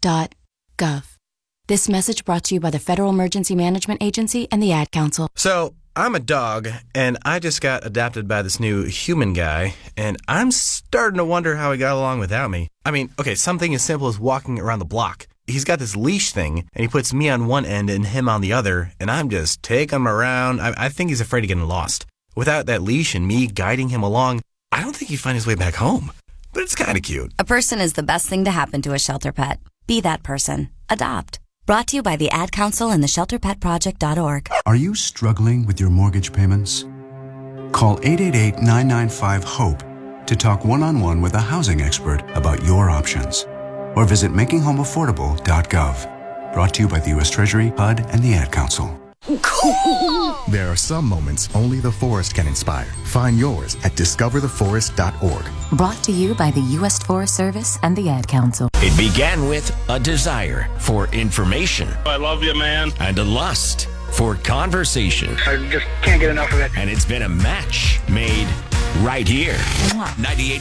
FedEx.gov. This message brought to you by the Federal Emergency Management Agency and the Ad Council. So, I'm a dog, and I just got adopted by this new human guy, and I'm starting to wonder how he got along without me. I mean, okay, something as simple as walking around the block. He's got this leash thing, and he puts me on one end and him on the other, and I'm just taking him around. I think he's afraid of getting lost. Without that leash and me guiding him along, I don't think he'd find his way back home. But it's kind of cute. A person is the best thing to happen to a shelter pet. Be that person. Adopt. Brought to you by the Ad Council and the ShelterPetProject.org. Are you struggling with your mortgage payments? Call 888-995-HOPE to talk one-on-one with a housing expert about your options. Or visit makinghomeaffordable.gov. Brought to you by the U.S. Treasury, HUD, and the Ad Council. There are some moments only the forest can inspire. Find yours at discovertheforest.org. Brought to you by the U.S. Forest Service and the Ad Council. It began with a desire for information. I love you, man. And a lust for conversation. I just can't get enough of it. And it's been a match made right here. 98.